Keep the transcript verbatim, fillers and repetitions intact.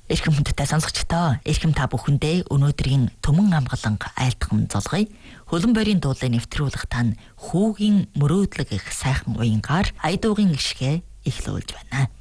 Эрхэм хүндтэй сонсогчдоо, эрхэм та бүхэндээ өнөөдрийн Түмэн амгаланг айлтган золгоё. Хөлөн борийн дуулыг нэвтрүүлэх тань хүүгийн мөрөөдлөг их сайхан уянгаар Айдуугийн гიშгэ эхлүүлж байна.